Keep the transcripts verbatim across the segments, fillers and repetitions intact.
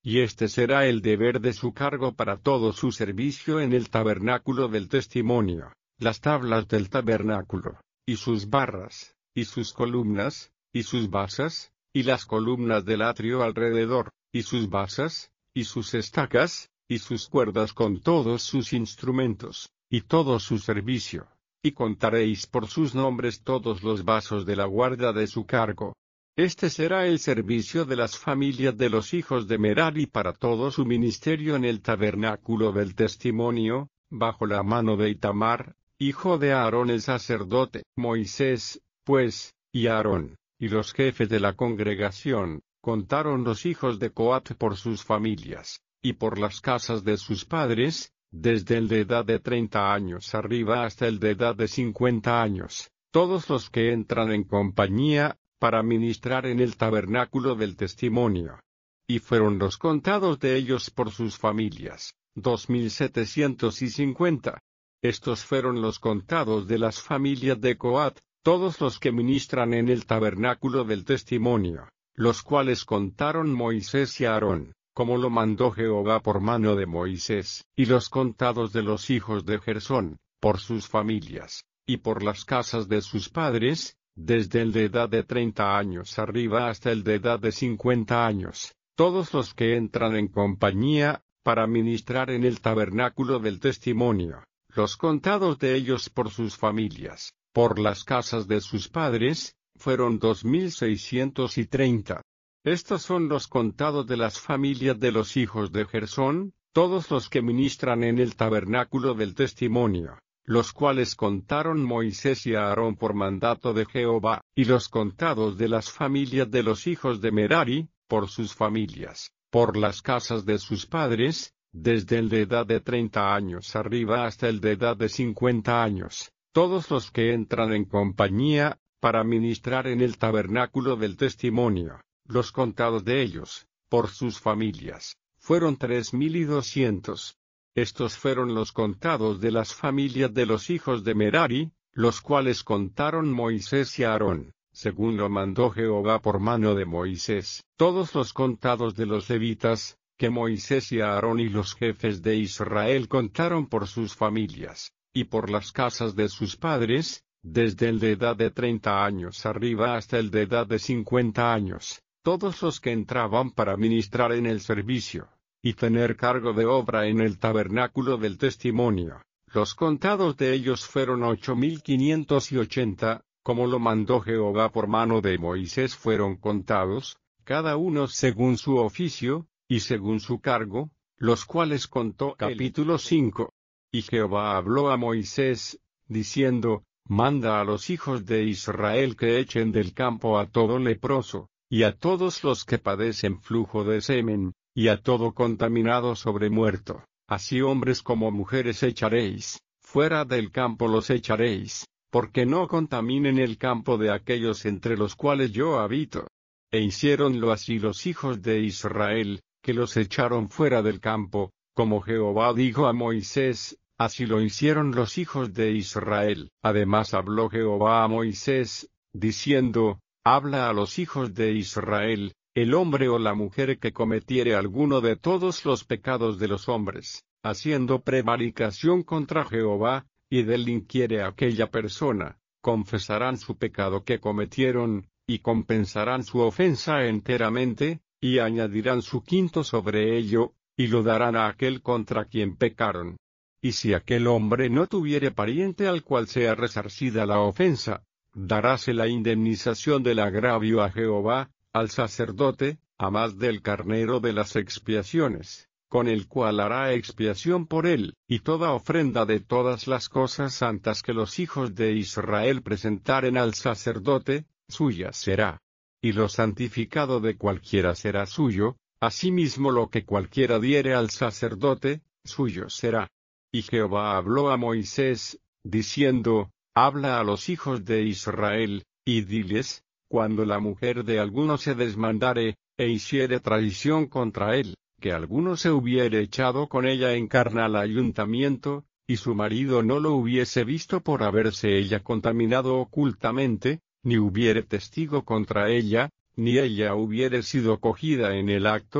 y este será el deber de su cargo para todo su servicio en el tabernáculo del testimonio, las tablas del tabernáculo, y sus barras, y sus columnas, y sus basas, y las columnas del atrio alrededor, y sus basas, y sus estacas, y sus cuerdas con todos sus instrumentos, y todo su servicio, y contaréis por sus nombres todos los vasos de la guarda de su cargo. Este será el servicio de las familias de los hijos de Merari para todo su ministerio en el tabernáculo del testimonio, bajo la mano de Itamar, hijo de Aarón el sacerdote. Moisés, pues, y Aarón, y los jefes de la congregación, contaron los hijos de Coat por sus familias, y por las casas de sus padres, desde el de edad de treinta años arriba hasta el de edad de cincuenta años, todos los que entran en compañía, para ministrar en el tabernáculo del testimonio. Y fueron los contados de ellos por sus familias, dos mil setecientos y cincuenta. Estos fueron los contados de las familias de Coat, todos los que ministran en el tabernáculo del testimonio, los cuales contaron Moisés y Aarón, como lo mandó Jehová por mano de Moisés, y los contados de los hijos de Gersón, por sus familias, y por las casas de sus padres, desde el de edad de treinta años arriba hasta el de edad de cincuenta años, todos los que entran en compañía, para ministrar en el tabernáculo del testimonio, los contados de ellos por sus familias, por las casas de sus padres, fueron dos mil seiscientos y treinta. Estos son los contados de las familias de los hijos de Gersón, todos los que ministran en el tabernáculo del testimonio, los cuales contaron Moisés y Aarón por mandato de Jehová, y los contados de las familias de los hijos de Merari, por sus familias, por las casas de sus padres, desde el de edad de treinta años arriba hasta el de edad de cincuenta años, todos los que entran en compañía, para ministrar en el tabernáculo del testimonio, los contados de ellos, por sus familias, fueron tres mil y doscientos. Estos fueron los contados de las familias de los hijos de Merari, los cuales contaron Moisés y Aarón, según lo mandó Jehová por mano de Moisés. Todos los contados de los levitas, que Moisés y Aarón y los jefes de Israel contaron por sus familias, y por las casas de sus padres, desde el de edad de treinta años arriba hasta el de edad de cincuenta años, todos los que entraban para ministrar en el servicio, y tener cargo de obra en el tabernáculo del testimonio. Los contados de ellos fueron ocho mil quinientos y ochenta, como lo mandó Jehová por mano de Moisés fueron contados, cada uno según su oficio, y según su cargo, los cuales contó. Capítulo cinco. Y Jehová habló a Moisés, diciendo, manda a los hijos de Israel que echen del campo a todo leproso, y a todos los que padecen flujo de semen, y a todo contaminado sobre muerto, así hombres como mujeres echaréis, fuera del campo los echaréis, porque no contaminen el campo de aquellos entre los cuales yo habito. E hiciéronlo así los hijos de Israel, que los echaron fuera del campo, como Jehová dijo a Moisés, así lo hicieron los hijos de Israel. Además habló Jehová a Moisés, diciendo, habla a los hijos de Israel, el hombre o la mujer que cometiere alguno de todos los pecados de los hombres, haciendo prevaricación contra Jehová, y delinquiere aquella persona, confesarán su pecado que cometieron, y compensarán su ofensa enteramente, y añadirán su quinto sobre ello, y lo darán a aquel contra quien pecaron. Y si aquel hombre no tuviere pariente al cual sea resarcida la ofensa, daráse la indemnización del agravio a Jehová, al sacerdote, a más del carnero de las expiaciones, con el cual hará expiación por él, y toda ofrenda de todas las cosas santas que los hijos de Israel presentaren al sacerdote, suya será. Y lo santificado de cualquiera será suyo, asimismo lo que cualquiera diere al sacerdote, suyo será. Y Jehová habló a Moisés, diciendo, habla a los hijos de Israel, y diles, cuando la mujer de alguno se desmandare, e hiciere traición contra él, que alguno se hubiere echado con ella en carnal ayuntamiento, y su marido no lo hubiese visto por haberse ella contaminado ocultamente, ni hubiere testigo contra ella, ni ella hubiere sido cogida en el acto,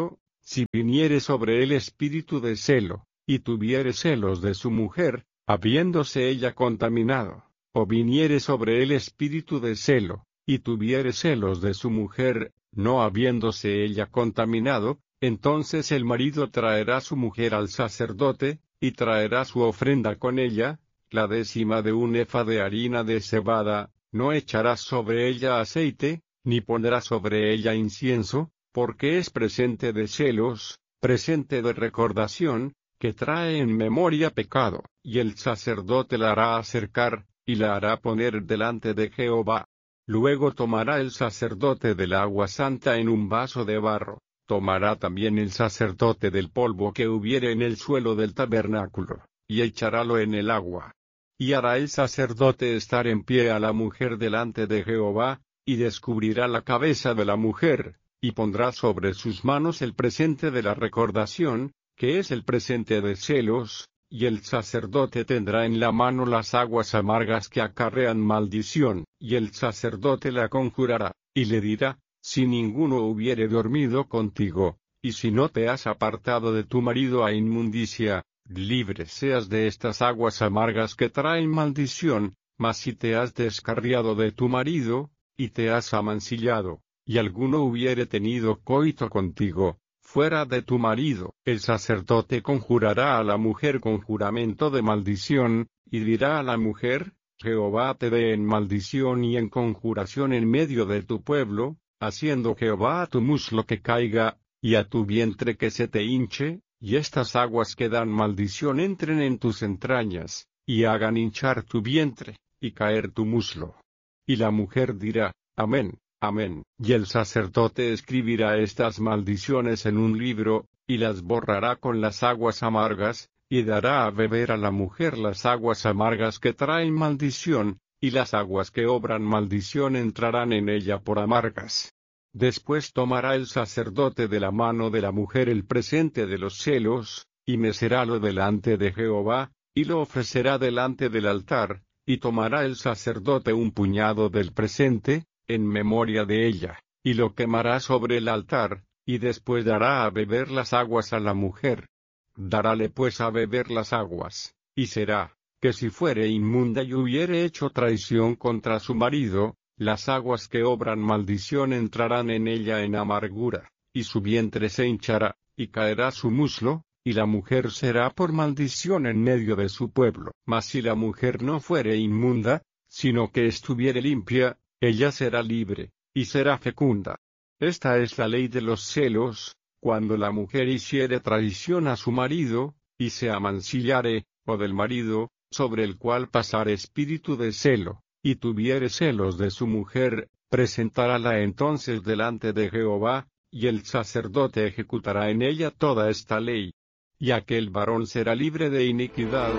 Si viniere sobre él espíritu de celo, y tuviere celos de su mujer, habiéndose ella contaminado, o viniere sobre él espíritu de celo, y tuviere celos de su mujer, no habiéndose ella contaminado, entonces el marido traerá su mujer al sacerdote, y traerá su ofrenda con ella, la décima de un efa de harina de cebada, no echará sobre ella aceite, ni pondrá sobre ella incienso, porque es presente de celos, presente de recordación, que trae en memoria pecado, y el sacerdote la hará acercar, y la hará poner delante de Jehová. Luego tomará el sacerdote del agua santa en un vaso de barro, tomará también el sacerdote del polvo que hubiere en el suelo del tabernáculo, y echarálo en el agua. Y hará el sacerdote estar en pie a la mujer delante de Jehová, y descubrirá la cabeza de la mujer, y pondrá sobre sus manos el presente de la recordación, que es el presente de celos, y el sacerdote tendrá en la mano las aguas amargas que acarrean maldición, y el sacerdote la conjurará, y le dirá, si ninguno hubiere dormido contigo, y si no te has apartado de tu marido a inmundicia, libre seas de estas aguas amargas que traen maldición, mas si te has descarriado de tu marido, y te has amancillado, y alguno hubiere tenido coito contigo, fuera de tu marido, el sacerdote conjurará a la mujer con juramento de maldición, y dirá a la mujer, Jehová te dé en maldición y en conjuración en medio de tu pueblo, haciendo Jehová a tu muslo que caiga, y a tu vientre que se te hinche, y estas aguas que dan maldición entren en tus entrañas, y hagan hinchar tu vientre, y caer tu muslo. Y la mujer dirá, Amén, Amén. Y el sacerdote escribirá estas maldiciones en un libro, y las borrará con las aguas amargas, y dará a beber a la mujer las aguas amargas que traen maldición, y las aguas que obran maldición entrarán en ella por amargas. Después tomará el sacerdote de la mano de la mujer el presente de los celos, y mecerálo delante de Jehová, y lo ofrecerá delante del altar, y tomará el sacerdote un puñado del presente, en memoria de ella, y lo quemará sobre el altar, y después dará a beber las aguas a la mujer. Darále pues a beber las aguas, y será, que si fuere inmunda y hubiere hecho traición contra su marido, las aguas que obran maldición entrarán en ella en amargura, y su vientre se hinchará, y caerá su muslo, y la mujer será por maldición en medio de su pueblo. Mas si la mujer no fuere inmunda, sino que estuviere limpia, ella será libre, y será fecunda. Esta es la ley de los celos, cuando la mujer hiciere traición a su marido, y se amancillare, o del marido, sobre el cual pasare espíritu de celo, y tuviere celos de su mujer, presentarála entonces delante de Jehová, y el sacerdote ejecutará en ella toda esta ley. Y aquel varón será libre de iniquidad.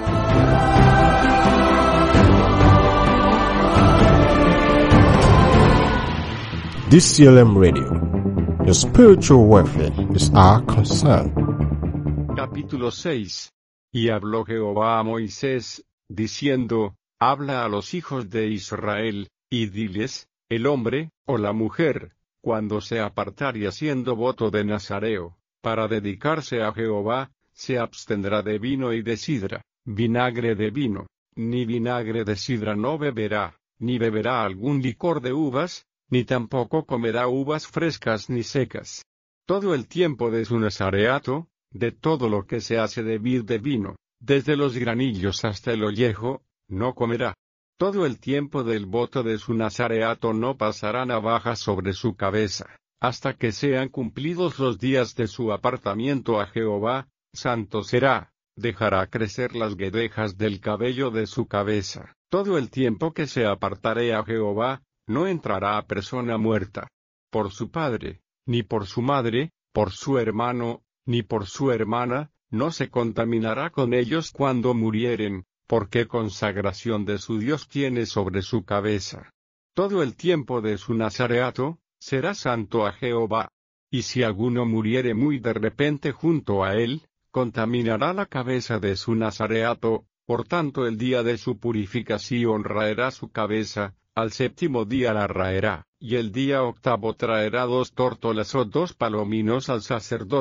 D C L M Radio. Your spiritual welfare is our concern. Capítulo seis. Y habló Jehová a Moisés, diciendo, Habla a los hijos de Israel, y diles, el hombre, o la mujer, cuando se apartare haciendo voto de Nazareo, para dedicarse a Jehová, se abstendrá de vino y de sidra, vinagre de vino, ni vinagre de sidra no beberá, ni beberá algún licor de uvas, ni tampoco comerá uvas frescas ni secas. Todo el tiempo de su nazareato, de todo lo que se hace de vid de vino, desde los granillos hasta el ollejo, no comerá. Todo el tiempo del voto de su nazareato no pasará navaja sobre su cabeza, hasta que sean cumplidos los días de su apartamiento a Jehová, santo será, dejará crecer las guedejas del cabello de su cabeza. Todo el tiempo que se apartare a Jehová, no entrará a persona muerta, por su padre, ni por su madre, por su hermano, ni por su hermana, no se contaminará con ellos cuando murieren, porque consagración de su Dios tiene sobre su cabeza. Todo el tiempo de su nazareato, será santo a Jehová. Y si alguno muriere muy de repente junto a él, contaminará la cabeza de su nazareato, por tanto el día de su purificación raerá su cabeza, al séptimo día la raerá, y el día octavo traerá dos tórtolas o dos palominos al sacerdote,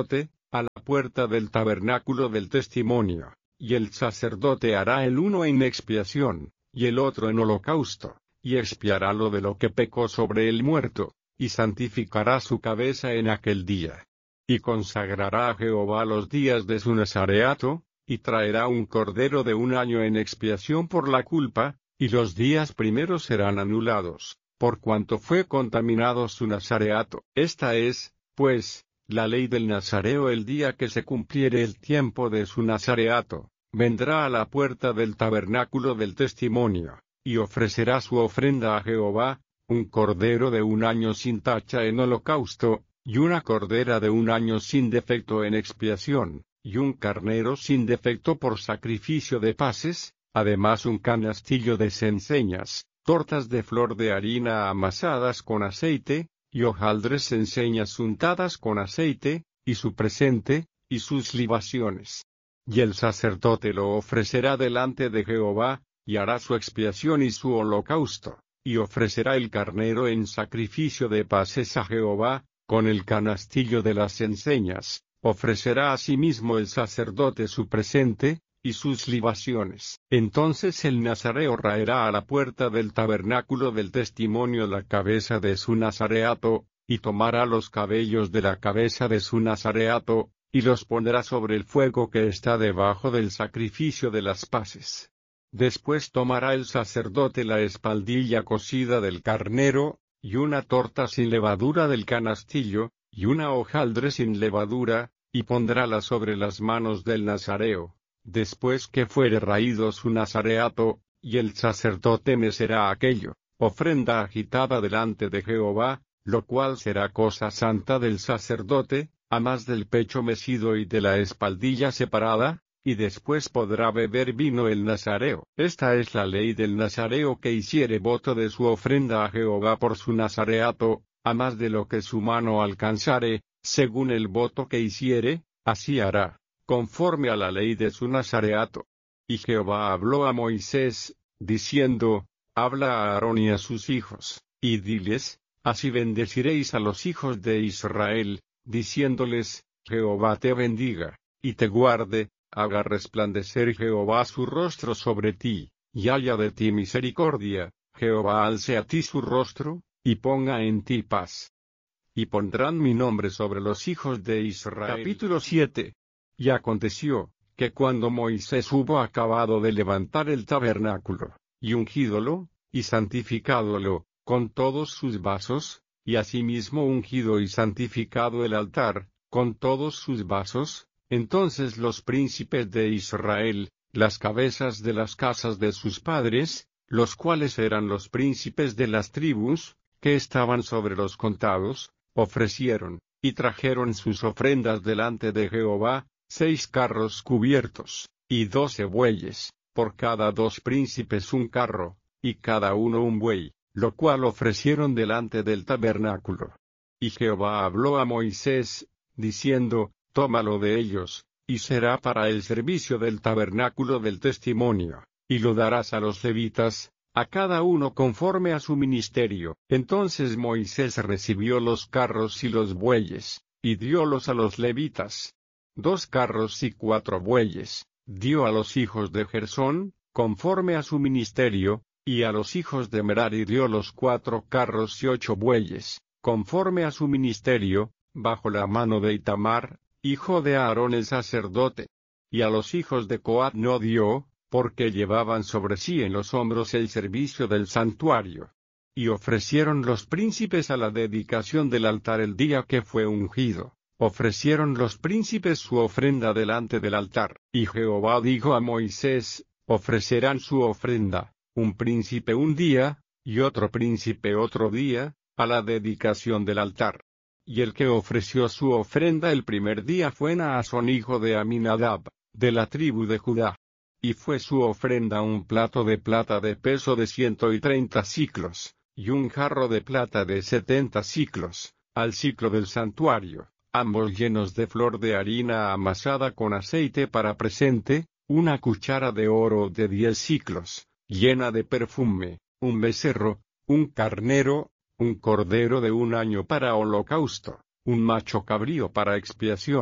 a la puerta del tabernáculo del testimonio, y el sacerdote hará el uno en expiación, y el otro en holocausto, y expiará lo de lo que pecó sobre el muerto, y santificará su cabeza en aquel día. Y consagrará a Jehová los días de su nazareato, y traerá un cordero de un año en expiación por la culpa, y los días primeros serán anulados, por cuanto fue contaminado su nazareato. Esta es, pues, la ley del nazareo. El día que se cumpliere el tiempo de su nazareato, vendrá a la puerta del tabernáculo del testimonio, y ofrecerá su ofrenda a Jehová, un cordero de un año sin tacha en holocausto, y una cordera de un año sin defecto en expiación, y un carnero sin defecto por sacrificio de paces, además un canastillo de cenceñas, tortas de flor de harina amasadas con aceite, y hojaldres cenceñas untadas con aceite, y su presente, y sus libaciones. Y el sacerdote lo ofrecerá delante de Jehová, y hará su expiación y su holocausto, y ofrecerá el carnero en sacrificio de paces a Jehová, con el canastillo de las enseñas, ofrecerá asimismo el sacerdote su presente, y sus libaciones. Entonces el nazareo raerá a la puerta del tabernáculo del testimonio la cabeza de su nazareato, y tomará los cabellos de la cabeza de su nazareato, y los pondrá sobre el fuego que está debajo del sacrificio de las paces. Después tomará el sacerdote la espaldilla cocida del carnero, y una torta sin levadura del canastillo, y una hojaldre sin levadura, y pondrála sobre las manos del nazareo, después que fuere raído su nazareato, y el sacerdote mecerá aquello, ofrenda agitada delante de Jehová, lo cual será cosa santa del sacerdote, a más del pecho mecido y de la espaldilla separada, y después podrá beber vino el nazareo. Esta es la ley del nazareo que hiciere voto de su ofrenda a Jehová por su nazareato, a más de lo que su mano alcanzare, según el voto que hiciere, así hará, conforme a la ley de su nazareato. Y Jehová habló a Moisés, diciendo, habla a Aarón y a sus hijos, y diles, así bendeciréis a los hijos de Israel, diciéndoles, Jehová te bendiga, y te guarde, haga resplandecer Jehová su rostro sobre ti, y haya de ti misericordia, Jehová alce a ti su rostro, y ponga en ti paz. Y pondrán mi nombre sobre los hijos de Israel. Capítulo siete. Y aconteció, que cuando Moisés hubo acabado de levantar el tabernáculo, y ungídolo, y santificádolo, con todos sus vasos, y asimismo ungido y santificado el altar, con todos sus vasos, entonces los príncipes de Israel, las cabezas de las casas de sus padres, los cuales eran los príncipes de las tribus, que estaban sobre los contados, ofrecieron, y trajeron sus ofrendas delante de Jehová, seis carros cubiertos, y doce bueyes, por cada dos príncipes un carro, y cada uno un buey, lo cual ofrecieron delante del tabernáculo. Y Jehová habló a Moisés, diciendo, tómalo de ellos, y será para el servicio del tabernáculo del testimonio, y lo darás a los levitas, a cada uno conforme a su ministerio. Entonces Moisés recibió los carros y los bueyes, y diólos a los levitas. Dos carros y cuatro bueyes, dio a los hijos de Gersón, conforme a su ministerio, y a los hijos de Merari dio los cuatro carros y ocho bueyes, conforme a su ministerio, bajo la mano de Itamar, hijo de Aarón el sacerdote. Y a los hijos de Coat no dio, porque llevaban sobre sí en los hombros el servicio del santuario. Y ofrecieron los príncipes a la dedicación del altar el día que fue ungido. Ofrecieron los príncipes su ofrenda delante del altar. Y Jehová dijo a Moisés, ofrecerán su ofrenda, un príncipe un día, y otro príncipe otro día, a la dedicación del altar. Y el que ofreció su ofrenda el primer día fue Naasón hijo de Aminadab, de la tribu de Judá. Y fue su ofrenda un plato de plata de peso de ciento y treinta siclos, y un jarro de plata de setenta siclos, al siclo del santuario, ambos llenos de flor de harina amasada con aceite para presente, una cuchara de oro de diez siclos, llena de perfume, un becerro, un carnero, un cordero de un año para holocausto, un macho cabrío para expiación,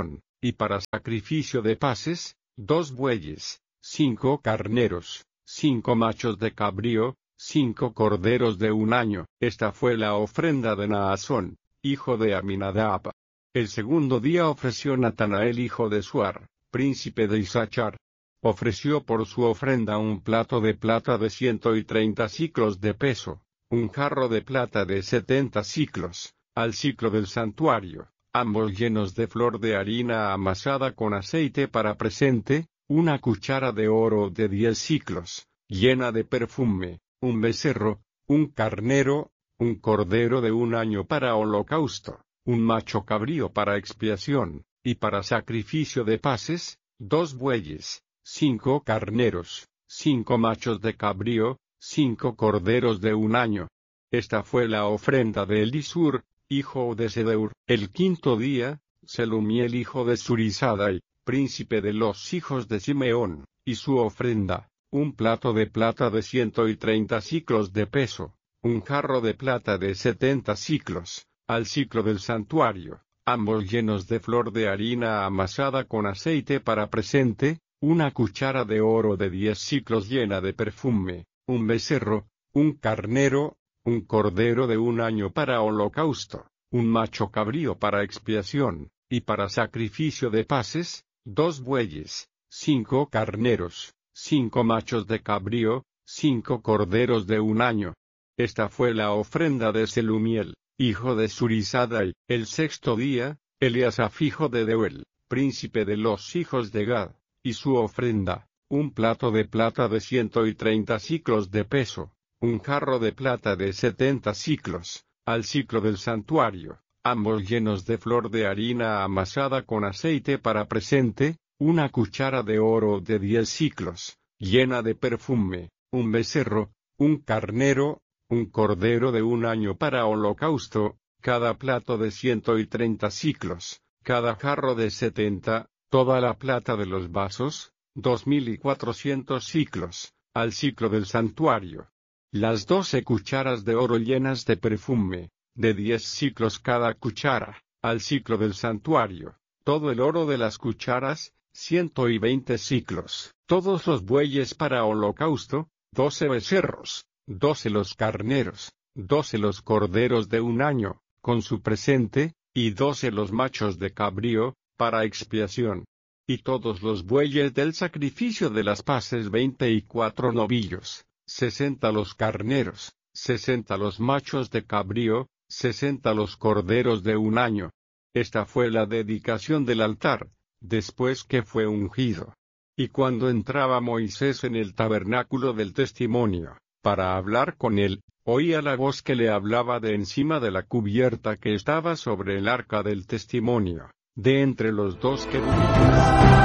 y para sacrificio de paces, dos bueyes, cinco carneros, cinco machos de cabrío, cinco corderos de un año. Esta fue la ofrenda de Naasón, hijo de Aminadab. El segundo día ofreció Natanael hijo de Suar, príncipe de Isachar. Ofreció por su ofrenda un plato de plata de ciento y treinta siclos de peso, un jarro de plata de setenta siclos, al siclo del santuario, ambos llenos de flor de harina amasada con aceite para presente, una cuchara de oro de diez siclos, llena de perfume, un becerro, un carnero, un cordero de un año para holocausto, un macho cabrío para expiación, y para sacrificio de paces, dos bueyes, cinco carneros, cinco machos de cabrío, cinco corderos de un año. Esta fue la ofrenda de Elisur, hijo de Sedeur. El quinto día, Selumiel hijo de Zurizadai, príncipe de los hijos de Simeón, y su ofrenda, un plato de plata de ciento y treinta siclos de peso, un jarro de plata de setenta siclos, al siclo del santuario, ambos llenos de flor de harina amasada con aceite para presente, una cuchara de oro de diez siclos llena de perfume, un becerro, un carnero, un cordero de un año para holocausto, un macho cabrío para expiación, y para sacrificio de paces, dos bueyes, cinco carneros, cinco machos de cabrío, cinco corderos de un año. Esta fue la ofrenda de Selumiel, hijo de Zurizadai. El sexto día, Eliasaf hijo de Deuel, príncipe de los hijos de Gad, y su ofrenda, un plato de plata de ciento y treinta siclos de peso, un jarro de plata de setenta siclos, al siclo del santuario, ambos llenos de flor de harina amasada con aceite para presente, una cuchara de oro de diez siclos, llena de perfume, un becerro, un carnero, un cordero de un año para holocausto, cada plato de ciento y treinta siclos, cada jarro de setenta, toda la plata de los vasos, dos mil y cuatrocientos siclos, al siclo del santuario. Las doce cucharas de oro llenas de perfume, de diez siclos cada cuchara, al siclo del santuario, todo el oro de las cucharas, ciento y veinte siclos, todos los bueyes para holocausto, doce becerros, doce los carneros, doce los corderos de un año, con su presente, y doce los machos de cabrío, para expiación. Y todos los bueyes del sacrificio de las paces veinte y cuatro novillos, sesenta los carneros, sesenta los machos de cabrío, sesenta los corderos de un año. Esta fue la dedicación del altar, después que fue ungido. Y cuando entraba Moisés en el tabernáculo del testimonio, para hablar con él, oía la voz que le hablaba de encima de la cubierta que estaba sobre el arca del testimonio, de entre los dos querubines.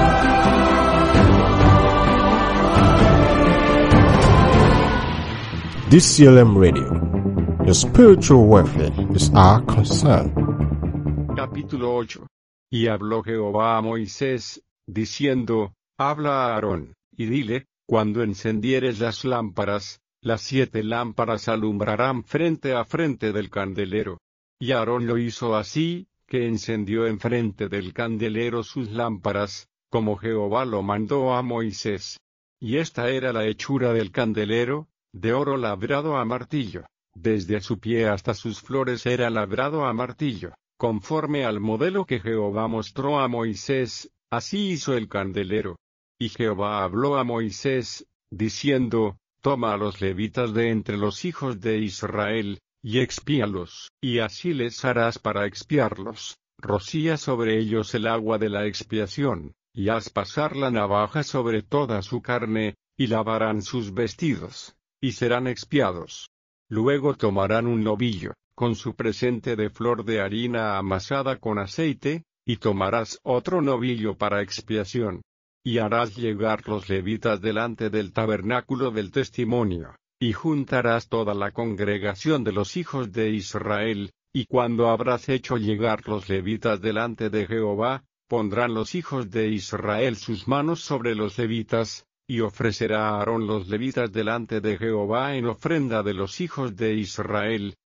D C L M Radio. Your spiritual welfare is our concern. Capítulo ocho. Y habló Jehová a Moisés, diciendo, habla a Aarón, y dile, cuando encendieres las lámparas, las siete lámparas alumbrarán frente a frente del candelero. Y Aarón lo hizo así, que encendió enfrente del candelero sus lámparas, como Jehová lo mandó a Moisés. Y esta era la hechura del candelero, de oro labrado a martillo, desde su pie hasta sus flores era labrado a martillo, conforme al modelo que Jehová mostró a Moisés, así hizo el candelero. Y Jehová habló a Moisés, diciendo, toma a los levitas de entre los hijos de Israel, y expíalos, y así les harás para expiarlos, rocía sobre ellos el agua de la expiación, y haz pasar la navaja sobre toda su carne, y lavarán sus vestidos, y serán expiados. Luego tomarán un novillo, con su presente de flor de harina amasada con aceite, y tomarás otro novillo para expiación. Y harás llegar los levitas delante del tabernáculo del testimonio, y juntarás toda la congregación de los hijos de Israel, y cuando habrás hecho llegar los levitas delante de Jehová, pondrán los hijos de Israel sus manos sobre los levitas, y ofrecerá a Aarón los levitas delante de Jehová en ofrenda de los hijos de Israel,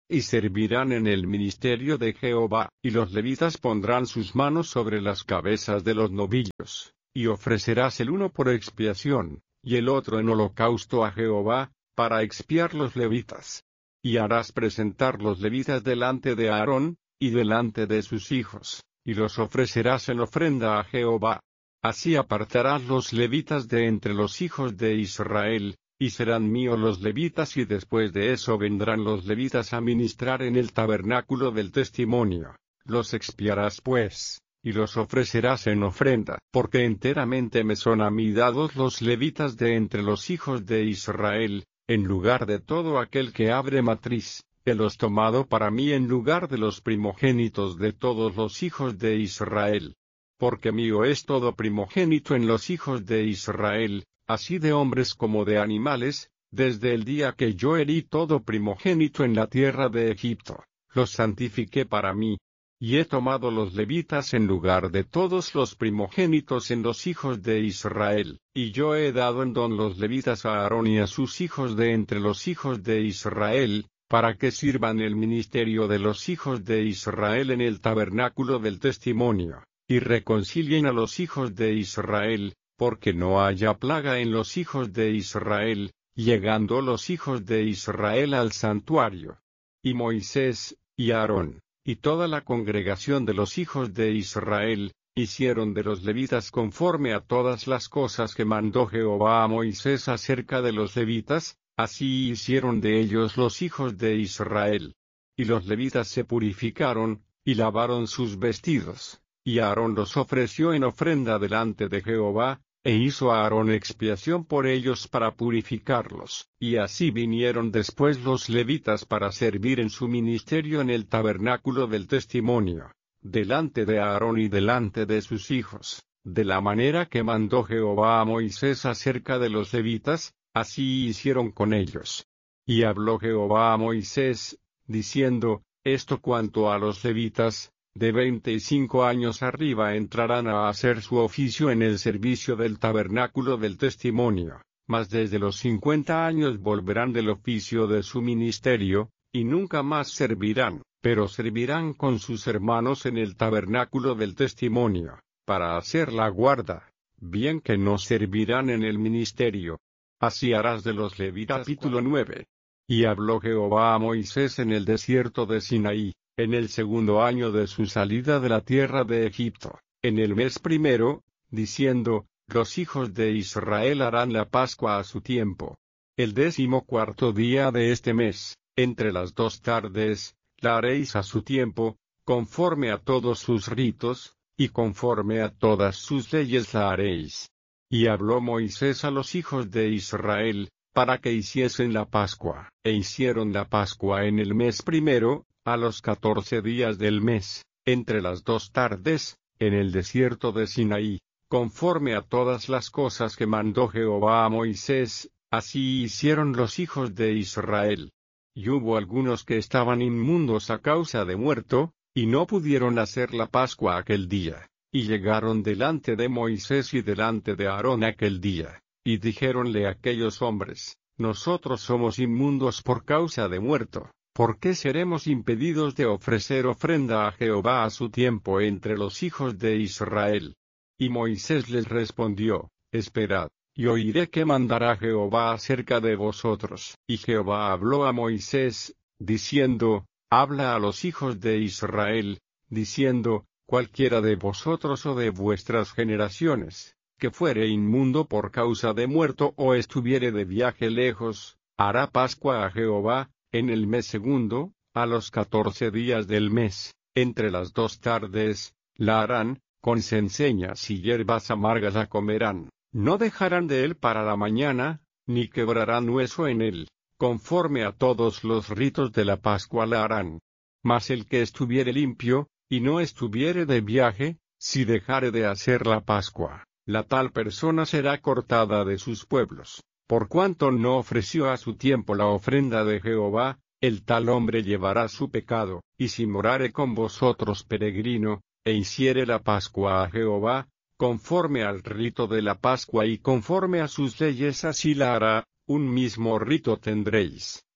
y servirán en el ministerio de Jehová, y los levitas pondrán sus manos sobre las cabezas de los novillos, y ofrecerás el uno por expiación, y el otro en holocausto a Jehová, para expiar los levitas. Y harás presentar los levitas delante de Aarón, y delante de sus hijos, y los ofrecerás en ofrenda a Jehová. Así apartarás los levitas de entre los hijos de Israel, y serán míos los levitas, y después de eso vendrán los levitas a ministrar en el tabernáculo del testimonio. Los expiarás pues, y los ofrecerás en ofrenda, porque enteramente me son a mí dados los levitas de entre los hijos de Israel, en lugar de todo aquel que abre matriz, que los tomado para mí en lugar de los primogénitos de todos los hijos de Israel. Porque mío es todo primogénito en los hijos de Israel, así de hombres como de animales, desde el día que yo herí todo primogénito en la tierra de Egipto, los santifiqué para mí. Y he tomado los levitas en lugar de todos los primogénitos en los hijos de Israel, y yo he dado en don los levitas a Aarón y a sus hijos de entre los hijos de Israel, para que sirvan el ministerio de los hijos de Israel en el tabernáculo del testimonio, y reconcilien a los hijos de Israel, porque no haya plaga en los hijos de Israel, llegando los hijos de Israel al santuario. Y Moisés, y Aarón, y toda la congregación de los hijos de Israel, hicieron de los levitas conforme a todas las cosas que mandó Jehová a Moisés acerca de los levitas, así hicieron de ellos los hijos de Israel. Y los levitas se purificaron, y lavaron sus vestidos, y Aarón los ofreció en ofrenda delante de Jehová, e hizo a Aarón expiación por ellos para purificarlos. Y así vinieron después los levitas para servir en su ministerio en el tabernáculo del testimonio, delante de Aarón y delante de sus hijos, de la manera que mandó Jehová a Moisés acerca de los levitas, así hicieron con ellos. Y habló Jehová a Moisés, diciendo, esto cuanto a los levitas, de veinte y cinco años arriba entrarán a hacer su oficio en el servicio del tabernáculo del testimonio, mas desde los cincuenta años volverán del oficio de su ministerio, y nunca más servirán, pero servirán con sus hermanos en el tabernáculo del testimonio, para hacer la guarda, bien que no servirán en el ministerio. Así harás de los levitas. Capítulo nueve. Y habló Jehová a Moisés en el desierto de Sinaí, en el segundo año de su salida de la tierra de Egipto, en el mes primero, diciendo, los hijos de Israel harán la Pascua a su tiempo. El décimo cuarto día de este mes, entre las dos tardes, la haréis a su tiempo, conforme a todos sus ritos, y conforme a todas sus leyes la haréis. Y habló Moisés a los hijos de Israel, para que hiciesen la Pascua, e hicieron la Pascua en el mes primero, a los catorce días del mes, entre las dos tardes, en el desierto de Sinaí, conforme a todas las cosas que mandó Jehová a Moisés, así hicieron los hijos de Israel. Y hubo algunos que estaban inmundos a causa de muerto, y no pudieron hacer la Pascua aquel día, y llegaron delante de Moisés y delante de Aarón aquel día, y dijéronle aquellos hombres, nosotros somos inmundos por causa de muerto. ¿Por qué seremos impedidos de ofrecer ofrenda a Jehová a su tiempo entre los hijos de Israel? Y Moisés les respondió, esperad, y oiré qué mandará Jehová acerca de vosotros. Y Jehová habló a Moisés, diciendo, habla a los hijos de Israel, diciendo, cualquiera de vosotros o de vuestras generaciones, que fuere inmundo por causa de muerto o estuviere de viaje lejos, hará Pascua a Jehová, en el mes segundo, a los catorce días del mes, entre las dos tardes, la harán, con cenceñas y hierbas amargas la comerán, no dejarán de él para la mañana, ni quebrarán hueso en él, conforme a todos los ritos de la Pascua la harán. Mas el que estuviere limpio, y no estuviere de viaje, si dejare de hacer la Pascua, la tal persona será cortada de sus pueblos. Por cuanto no ofreció a su tiempo la ofrenda de Jehová, el tal hombre llevará su pecado, y si morare con vosotros peregrino, e hiciere la Pascua a Jehová, conforme al rito de la Pascua y conforme a sus leyes así la hará, un mismo rito tendréis,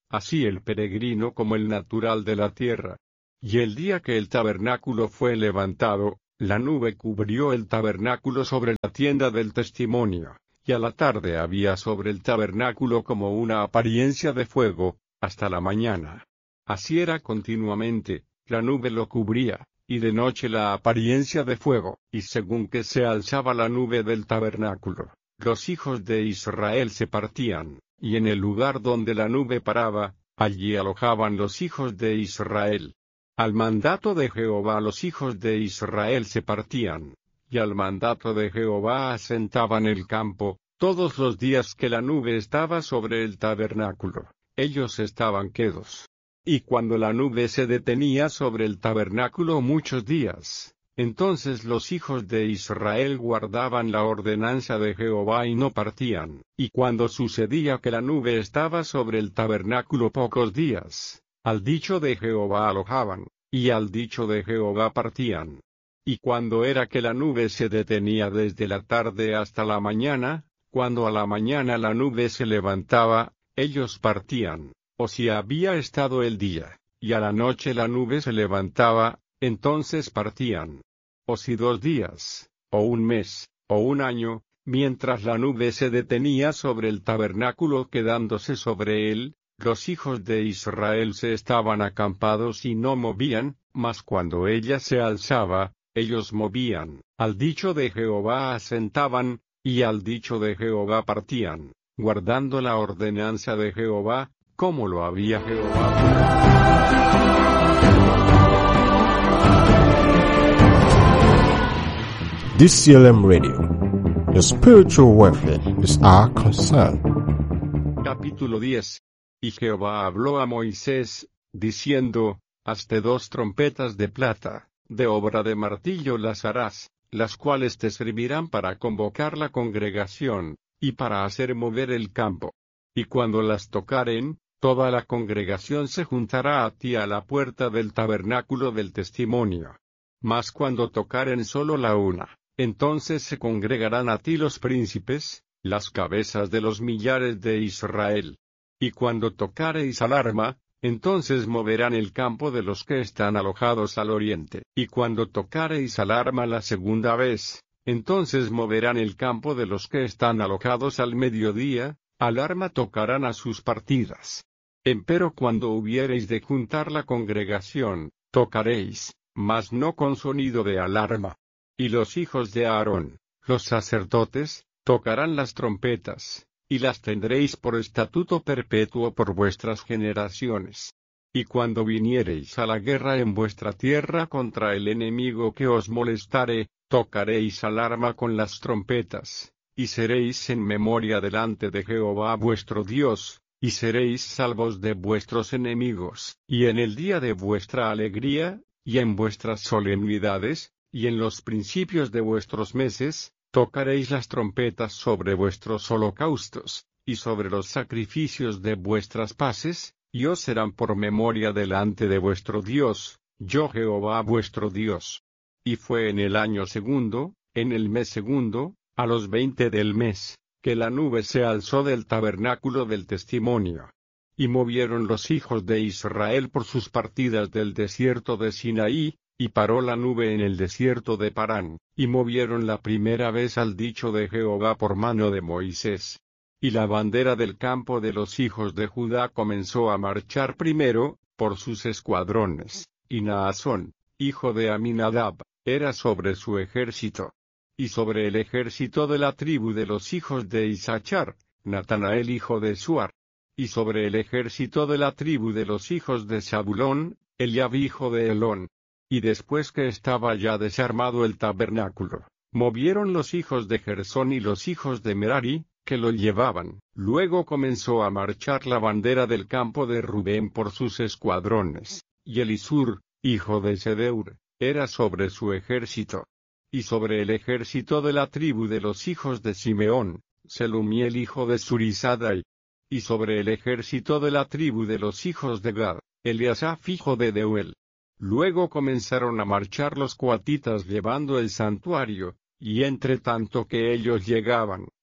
así el peregrino como el natural de la tierra. Y el día que el tabernáculo fue levantado, la nube cubrió el tabernáculo sobre la tienda del testimonio, y a la tarde había sobre el tabernáculo como una apariencia de fuego, hasta la mañana. Así era continuamente, la nube lo cubría, y de noche la apariencia de fuego, y según que se alzaba la nube del tabernáculo, los hijos de Israel se partían, y en el lugar donde la nube paraba, allí alojaban los hijos de Israel. Al mandato de Jehová los hijos de Israel se partían, y al mandato de Jehová asentaban el campo, todos los días que la nube estaba sobre el tabernáculo, ellos estaban quedos. Y cuando la nube se detenía sobre el tabernáculo muchos días, entonces los hijos de Israel guardaban la ordenanza de Jehová y no partían. Y cuando sucedía que la nube estaba sobre el tabernáculo pocos días, al dicho de Jehová alojaban, y al dicho de Jehová partían. Y cuando era que la nube se detenía desde la tarde hasta la mañana, cuando a la mañana la nube se levantaba, ellos partían. O si había estado el día, y a la noche la nube se levantaba, entonces partían. O si dos días, o un mes, o un año, mientras la nube se detenía sobre el tabernáculo quedándose sobre él, los hijos de Israel se estaban acampados y no movían, mas cuando ella se alzaba, ellos movían, al dicho de Jehová asentaban, y al dicho de Jehová partían, guardando la ordenanza de Jehová, como lo había Jehová. D C L M Radio. Your spiritual welfare is our concern. Capítulo diez. Y Jehová habló a Moisés, diciendo, hazte dos trompetas de plata, de obra de martillo las harás, las cuales te servirán para convocar la congregación, y para hacer mover el campo. Y cuando las tocaren, toda la congregación se juntará a ti a la puerta del tabernáculo del testimonio. Mas cuando tocaren solo la una, entonces se congregarán a ti los príncipes, las cabezas de los millares de Israel. Y cuando tocareis alarma, entonces moverán el campo de los que están alojados al oriente. Y cuando tocareis alarma la segunda vez, entonces moverán el campo de los que están alojados al mediodía, alarma tocarán a sus partidas. Empero cuando hubiereis de juntar la congregación, tocaréis, mas no con sonido de alarma. Y los hijos de Aarón, los sacerdotes, tocarán las trompetas, y las tendréis por estatuto perpetuo por vuestras generaciones. Y cuando viniereis a la guerra en vuestra tierra contra el enemigo que os molestare, tocaréis alarma con las trompetas, y seréis en memoria delante de Jehová vuestro Dios, y seréis salvos de vuestros enemigos. Y en el día de vuestra alegría, y en vuestras solemnidades, y en los principios de vuestros meses, tocaréis las trompetas sobre vuestros holocaustos, y sobre los sacrificios de vuestras paces, y os serán por memoria delante de vuestro Dios, yo Jehová vuestro Dios. Y fue en el año segundo, en el mes segundo, a los veinte del mes, que la nube se alzó del tabernáculo del testimonio. Y movieron los hijos de Israel por sus partidas del desierto de Sinaí, y paró la nube en el desierto de Parán, y movieron la primera vez al dicho de Jehová por mano de Moisés. Y la bandera del campo de los hijos de Judá comenzó a marchar primero, por sus escuadrones, y Naasón, hijo de Aminadab, era sobre su ejército. Y sobre el ejército de la tribu de los hijos de Isachar, Natanael hijo de Suar. Y sobre el ejército de la tribu de los hijos de Zabulón, Eliab hijo de Elón. Y después que estaba ya desarmado el tabernáculo, movieron los hijos de Gersón y los hijos de Merari, que lo llevaban. Luego comenzó a marchar la bandera del campo de Rubén por sus escuadrones, y Elisur, hijo de Sedeur, era sobre su ejército. Y sobre el ejército de la tribu de los hijos de Simeón, Selumiel hijo de Surizadai. Y sobre el ejército de la tribu de los hijos de Gad, Eliasaf hijo de Deuel. Luego comenzaron a marchar los coatitas llevando el santuario, y entre tanto que ellos llegaban,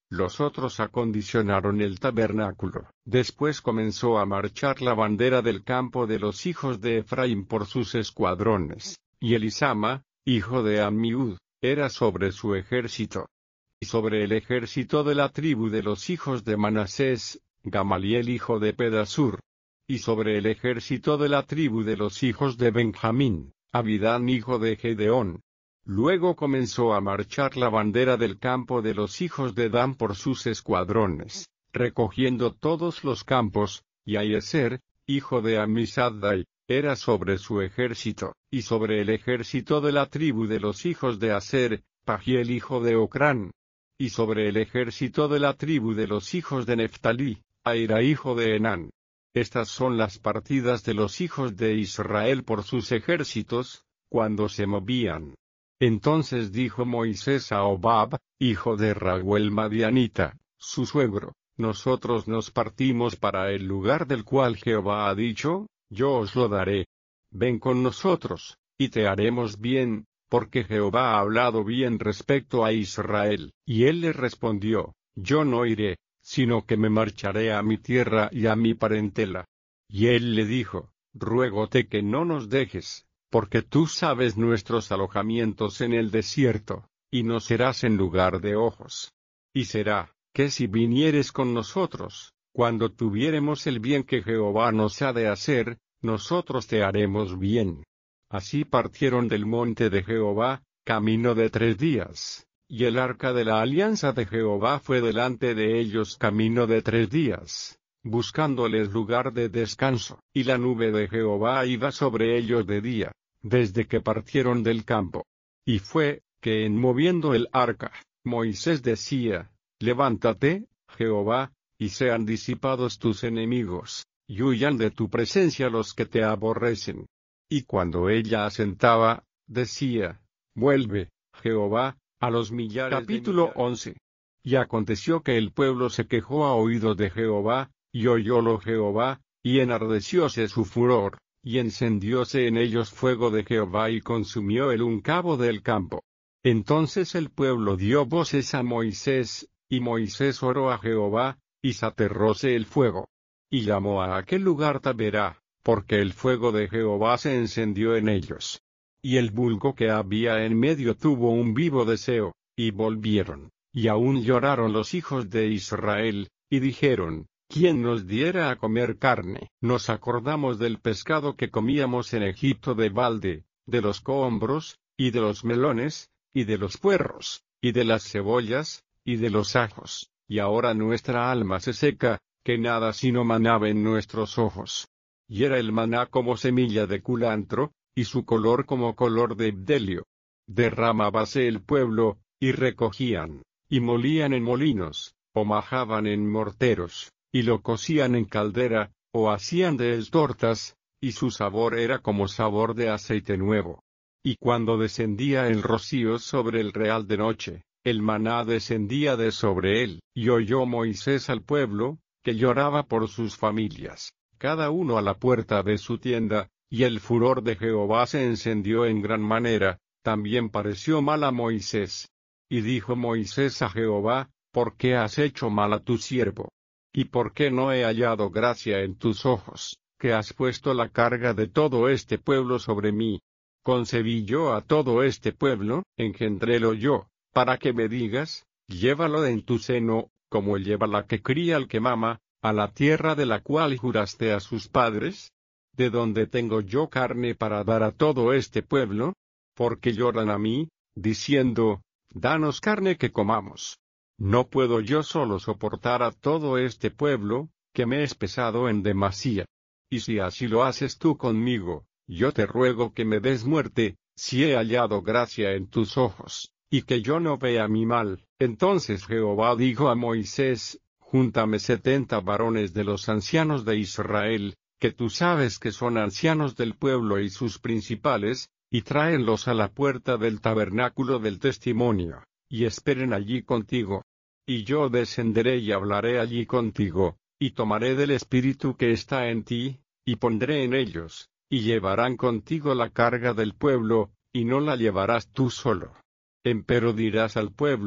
Los otros acondicionaron el tabernáculo. Después comenzó a marchar la bandera del campo de los hijos de Efraín por sus escuadrones, y Elisama, hijo de Amiud, era sobre su ejército. Y sobre el ejército de la tribu de los hijos de Manasés, Gamaliel hijo de Pedasur. Y sobre el ejército de la tribu de los hijos de Benjamín, Abidán hijo de Gedeón. Luego comenzó a marchar la bandera del campo de los hijos de Dan por sus escuadrones, recogiendo todos los campos, y Ahiezer, hijo de Amisaddai, era sobre su ejército, y sobre el ejército de la tribu de los hijos de Aser, Pagiel hijo de Ocrán. Y sobre el ejército de la tribu de los hijos de Neftalí, Aira hijo de Enán. Estas son las partidas de los hijos de Israel por sus ejércitos, cuando se movían. Entonces dijo Moisés a Hobab, hijo de Raguel Madianita, su suegro, nosotros nos partimos para el lugar del cual Jehová ha dicho, yo os lo daré. Ven con nosotros, y te haremos bien, porque Jehová ha hablado bien respecto a Israel. Y él le respondió, yo no iré, sino que me marcharé a mi tierra y a mi parentela. Y él le dijo, ruégote que no nos dejes, porque tú sabes nuestros alojamientos en el desierto, y no serás en lugar de ojos. Y será, que si vinieres con nosotros, cuando tuviéremos el bien que Jehová nos ha de hacer, nosotros te haremos bien. Así partieron del monte de Jehová, camino de tres días, y el arca de la alianza de Jehová fue delante de ellos camino de tres días, buscándoles lugar de descanso, y la nube de Jehová iba sobre ellos de día, desde que partieron del campo. Y fue, que en moviendo el arca, Moisés decía, levántate, Jehová, y sean disipados tus enemigos, y huyan de tu presencia los que te aborrecen. Y cuando ella asentaba, decía, vuelve, Jehová, a los millares. Capítulo once. Y aconteció que el pueblo se quejó a oídos de Jehová, y oyólo Jehová, y enardecióse su furor, y encendióse en ellos fuego de Jehová y consumió el un cabo del campo. Entonces el pueblo dio voces a Moisés, y Moisés oró a Jehová, y se aterróse el fuego. Y llamó a aquel lugar Taberá, porque el fuego de Jehová se encendió en ellos. Y el vulgo que había en medio tuvo un vivo deseo, y volvieron, y aún lloraron los hijos de Israel, y dijeron, ¿quién nos diera a comer carne? Nos acordamos del pescado que comíamos en Egipto de balde, de los cohombros, y de los melones, y de los puerros, y de las cebollas, y de los ajos, y ahora nuestra alma se seca, que nada sino maná en nuestros ojos. Y era el maná como semilla de culantro, y su color como color de bdelio. Derramábase el pueblo, y recogían, y molían en molinos, o majaban en morteros, y lo cocían en caldera, o hacían de él tortas, y su sabor era como sabor de aceite nuevo. Y cuando descendía el rocío sobre el real de noche, el maná descendía de sobre él. Y oyó Moisés al pueblo, que lloraba por sus familias, cada uno a la puerta de su tienda, y el furor de Jehová se encendió en gran manera, también pareció mal a Moisés. Y dijo Moisés a Jehová, ¿por qué has hecho mal a tu siervo? ¿Y por qué no he hallado gracia en tus ojos, que has puesto la carga de todo este pueblo sobre mí? ¿Concebí yo a todo este pueblo, engendrélo yo, para que me digas, llévalo en tu seno, como lleva la que cría al que mama, a la tierra de la cual juraste a sus padres? ¿De dónde tengo yo carne para dar a todo este pueblo? Porque lloran a mí, diciendo, danos carne que comamos. No puedo yo solo soportar a todo este pueblo, que me es pesado en demasía. Y si así lo haces tú conmigo, yo te ruego que me des muerte, si he hallado gracia en tus ojos, y que yo no vea mi mal. Entonces Jehová dijo a Moisés, júntame setenta varones de los ancianos de Israel, que tú sabes que son ancianos del pueblo y sus principales, y tráenlos a la puerta del tabernáculo del testimonio, y esperen allí contigo. Y yo descenderé y hablaré allí contigo, y tomaré del espíritu que está en ti, y pondré en ellos, y llevarán contigo la carga del pueblo, y no la llevarás tú solo. Empero dirás al pueblo,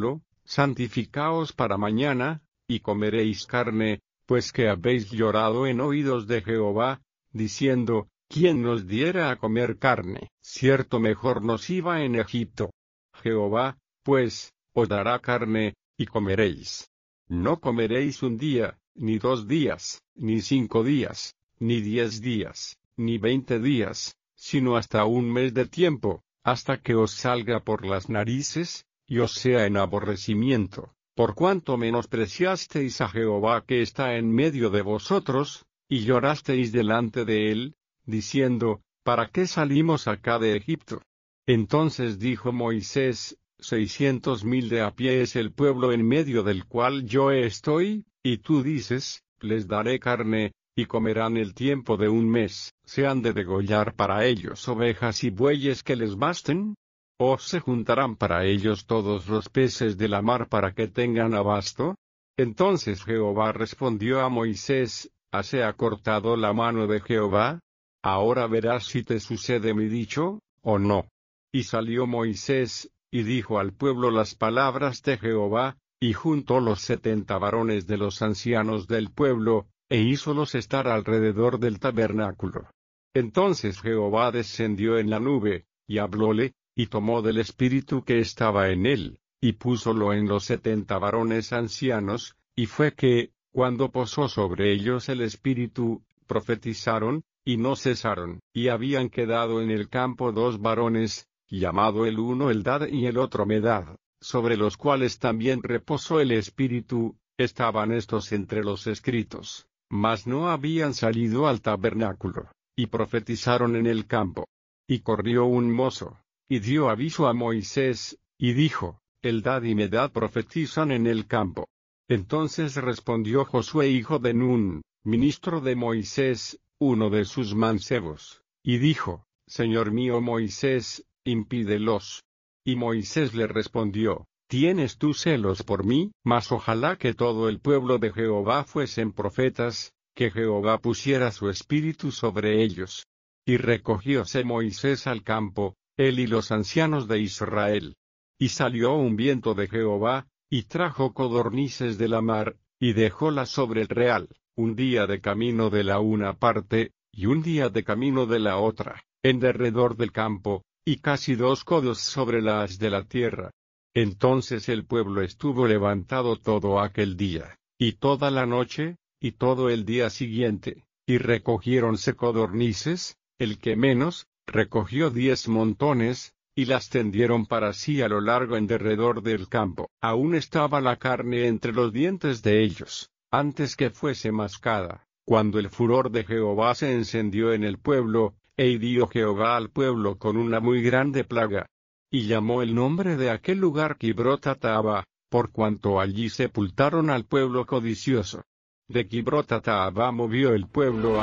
santificaos para mañana, y comeréis carne, pues que habéis llorado en oídos de Jehová, diciendo, ¿quién nos diera a comer carne? Cierto mejor nos iba en Egipto. Jehová, pues, os dará carne, y comeréis. No comeréis un día, ni dos días, ni cinco días, ni diez días, ni veinte días, sino hasta un mes de tiempo, hasta que os salga por las narices, y os sea en aborrecimiento, por cuanto menospreciasteis a Jehová que está en medio de vosotros, y llorasteis delante de él, diciendo, ¿para qué salimos acá de Egipto? Entonces dijo Moisés, seiscientos mil de a pie es el pueblo en medio del cual yo estoy, y tú dices, les daré carne, y comerán el tiempo de un mes, ¿se han de degollar para ellos ovejas y bueyes que les basten? ¿O se juntarán para ellos todos los peces de la mar para que tengan abasto? Entonces Jehová respondió a Moisés, ¿hase acortado la mano de Jehová? Ahora verás si te sucede mi dicho, o no. Y salió Moisés, y dijo al pueblo las palabras de Jehová, y juntó los setenta varones de los ancianos del pueblo, e hízolos estar alrededor del tabernáculo. Entonces Jehová descendió en la nube, y hablóle, y tomó del espíritu que estaba en él, y púsolo en los setenta varones ancianos, y fue que, cuando posó sobre ellos el espíritu, profetizaron, y no cesaron. Y habían quedado en el campo dos varones, llamado el uno Eldad y el otro Medad, sobre los cuales también reposó el espíritu, estaban estos entre los escritos, mas no habían salido al tabernáculo, y profetizaron en el campo. Y corrió un mozo, y dio aviso a Moisés, y dijo, Eldad y Medad profetizan en el campo. Entonces respondió Josué hijo de Nun, ministro de Moisés, uno de sus mancebos, y dijo, Señor mío Moisés, impídelos. Y Moisés le respondió, ¿tienes tú celos por mí? Mas ojalá que todo el pueblo de Jehová fuesen profetas, que Jehová pusiera su espíritu sobre ellos. Y recogióse Moisés al campo, él y los ancianos de Israel. Y salió un viento de Jehová, y trajo codornices de la mar, y dejólas sobre el real, un día de camino de la una parte, y un día de camino de la otra, en derredor del campo, y casi dos codos sobre la haz de la tierra. Entonces el pueblo estuvo levantado todo aquel día, y toda la noche, y todo el día siguiente, y recogiéronse codornices, el que menos, recogió diez montones, y las tendieron para sí a lo largo en derredor del campo. Aún estaba la carne entre los dientes de ellos, antes que fuese mascada, cuando el furor de Jehová se encendió en el pueblo, e hirió Jehová al pueblo con una muy grande plaga. Y llamó el nombre de aquel lugar Kibrot-Hataava, por cuanto allí sepultaron al pueblo codicioso. De Kibrot-Hataava movió el pueblo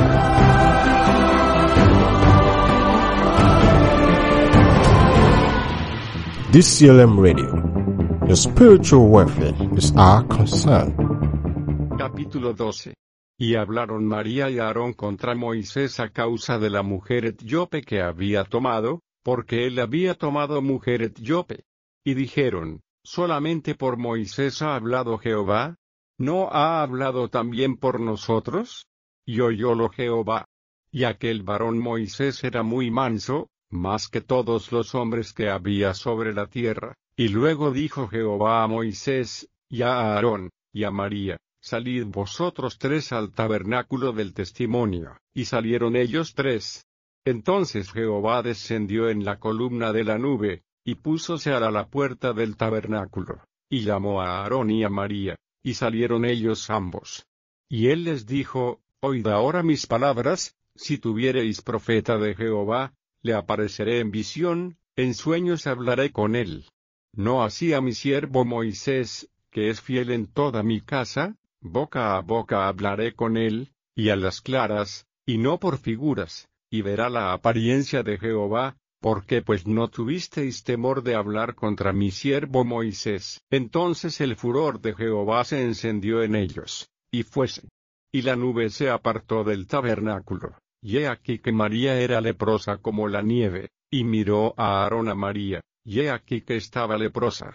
a... D C L M Radio. Your spiritual welfare is our concern. Capítulo doce. Y hablaron María y Aarón contra Moisés a causa de la mujer etíope que había tomado, porque él había tomado mujer etíope. Y dijeron, ¿solamente por Moisés ha hablado Jehová? ¿No ha hablado también por nosotros? Y oyólo Jehová. Y aquel varón Moisés era muy manso, más que todos los hombres que había sobre la tierra. Y luego dijo Jehová a Moisés, y a Aarón, y a María, salid vosotros tres al tabernáculo del testimonio. Y salieron ellos tres. Entonces Jehová descendió en la columna de la nube, y púsose a la puerta del tabernáculo, y llamó a Aarón y a María, y salieron ellos ambos. Y él les dijo, oíd ahora mis palabras, si tuviereis profeta de Jehová, le apareceré en visión, en sueños hablaré con él. No así a mi siervo Moisés, que es fiel en toda mi casa, boca a boca hablaré con él, y a las claras, y no por figuras, y verá la apariencia de Jehová, porque pues no tuvisteis temor de hablar contra mi siervo Moisés. Entonces el furor de Jehová se encendió en ellos, y fuese. Y la nube se apartó del tabernáculo. Y he aquí que María era leprosa como la nieve, y miró a Aarón a María, y he aquí que estaba leprosa.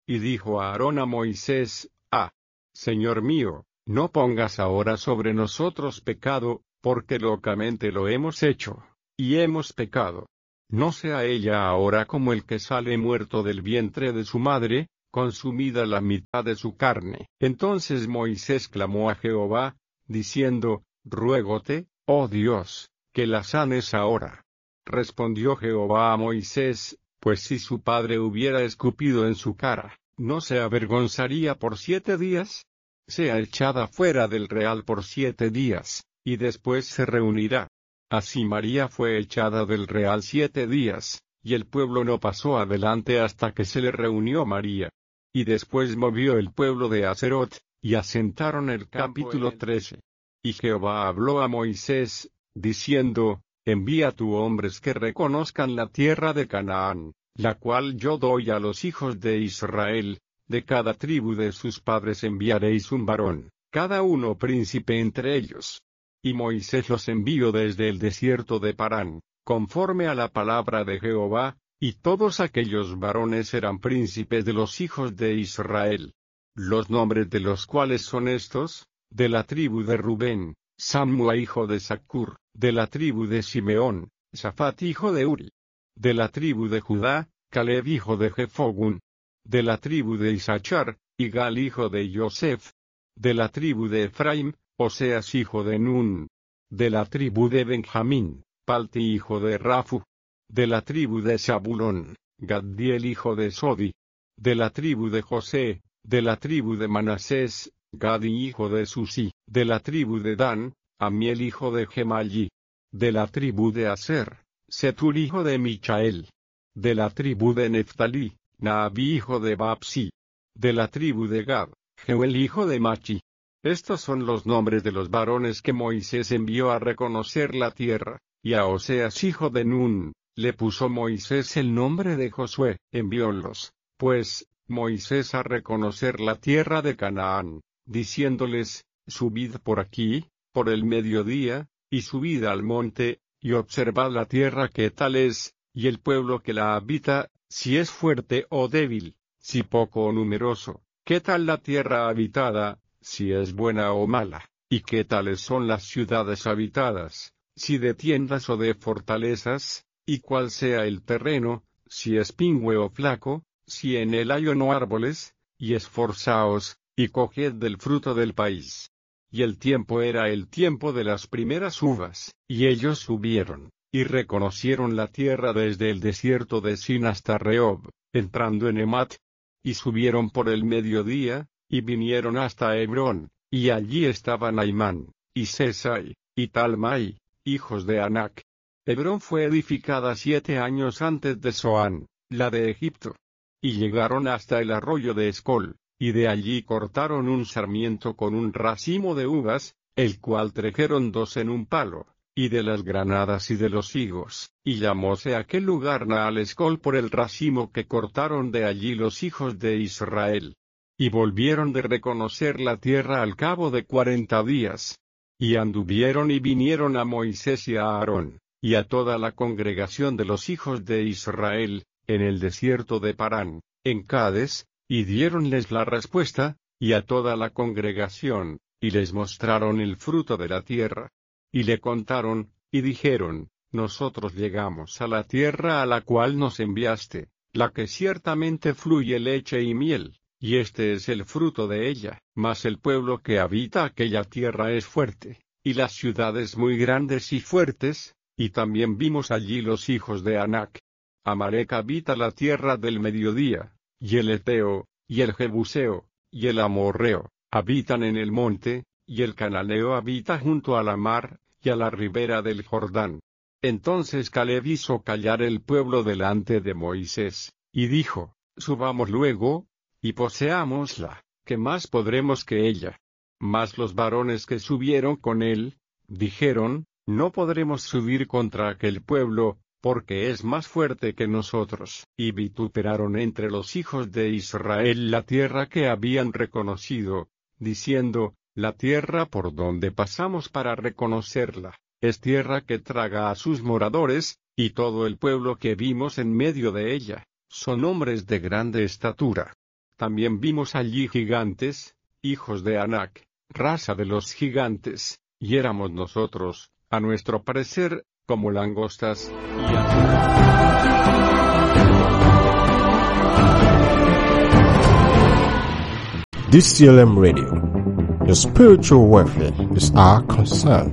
Y dijo Aarón a Moisés: Ah, Señor mío, no pongas ahora sobre nosotros pecado, porque locamente lo hemos hecho, y hemos pecado. No sea ella ahora como el que sale muerto del vientre de su madre, consumida la mitad de su carne. Entonces Moisés clamó a Jehová, diciendo: Ruégote, oh Dios, que la sanes ahora. Respondió Jehová a Moisés: Pues si su padre hubiera escupido en su cara, ¿no se avergonzaría por siete días? Sea echada fuera del real por siete días, y después se reunirá. Así María fue echada del real siete días, y el pueblo no pasó adelante hasta que se le reunió María. Y después movió el pueblo de Aserot, y asentaron el capítulo trece. Y Jehová habló a Moisés, diciendo: Envía tú hombres que reconozcan la tierra de Canaán, la cual yo doy a los hijos de Israel. De cada tribu de sus padres enviaréis un varón, cada uno príncipe entre ellos. Y Moisés los envió desde el desierto de Parán, conforme a la palabra de Jehová, y todos aquellos varones eran príncipes de los hijos de Israel. Los nombres de los cuales son estos: de la tribu de Rubén, Samua hijo de Zacur; de la tribu de Simeón, Safat hijo de Uri; de la tribu de Judá, Caleb hijo de Jefogun; de la tribu de Isachar, Igal hijo de Yosef; de la tribu de Efraim, Oseas hijo de Nun; de la tribu de Benjamín, Palti hijo de Rafu; de la tribu de Zabulón, Gaddiel hijo de Sodi; de la tribu de José, de la tribu de Manasés, Gadi hijo de Susi; de la tribu de Dan, Amiel hijo de Gemalli; de la tribu de Aser, Setur hijo de Michael; de la tribu de Neftalí, Naabi hijo de Babsi; de la tribu de Gad, Jeuel hijo de Machi. Estos son los nombres de los varones que Moisés envió a reconocer la tierra, y a Oseas hijo de Nun le puso Moisés el nombre de Josué. Enviólos, pues, Moisés a reconocer la tierra de Canaán, diciéndoles: Subid por aquí, por el mediodía, y subid al monte, y observad la tierra que tal es, y el pueblo que la habita, si es fuerte o débil, si poco o numeroso; qué tal la tierra habitada, si es buena o mala, y qué tales son las ciudades habitadas, si de tiendas o de fortalezas, y cuál sea el terreno, si es pingüe o flaco, si en él hay o no árboles, y esforzaos, y coged del fruto del país. Y el tiempo era el tiempo de las primeras uvas, y ellos subieron, y reconocieron la tierra desde el desierto de Sin hasta Rehob, entrando en Emat, y subieron por el mediodía, y vinieron hasta Hebrón, y allí estaban Aimán, y Sesai, y Talmai, hijos de Anac. Hebrón fue edificada siete años antes de Zoán, la de Egipto. Y llegaron hasta el arroyo de Escol, y de allí cortaron un sarmiento con un racimo de uvas, el cual trajeron dos en un palo, y de las granadas y de los higos, y llamóse aquel lugar Naal Escol por el racimo que cortaron de allí los hijos de Israel. Y volvieron de reconocer la tierra al cabo de cuarenta días. Y anduvieron y vinieron a Moisés y a Aarón, y a toda la congregación de los hijos de Israel, en el desierto de Parán, en Cades, y diéronles la respuesta, y a toda la congregación, y les mostraron el fruto de la tierra. Y le contaron, y dijeron: Nosotros llegamos a la tierra a la cual nos enviaste, la que ciertamente fluye leche y miel, y este es el fruto de ella. Mas el pueblo que habita aquella tierra es fuerte, y las ciudades muy grandes y fuertes, y también vimos allí los hijos de Anac. Amalec habita la tierra del mediodía, y el Eteo, y el Jebuseo, y el Amorreo, habitan en el monte, y el Cananeo habita junto a la mar, y a la ribera del Jordán. Entonces Caleb hizo callar el pueblo delante de Moisés, y dijo: Subamos luego, y poseámosla, ¿qué más podremos que ella? Mas los varones que subieron con él, dijeron: No podremos subir contra aquel pueblo, porque es más fuerte que nosotros. Y vituperaron entre los hijos de Israel la tierra que habían reconocido, diciendo: La tierra por donde pasamos para reconocerla, es tierra que traga a sus moradores, y todo el pueblo que vimos en medio de ella, son hombres de grande estatura. También vimos allí gigantes, hijos de Anac, raza de los gigantes, y éramos nosotros, a nuestro parecer, como langostas, y D C L M Radio. Your spiritual welfare is our concern.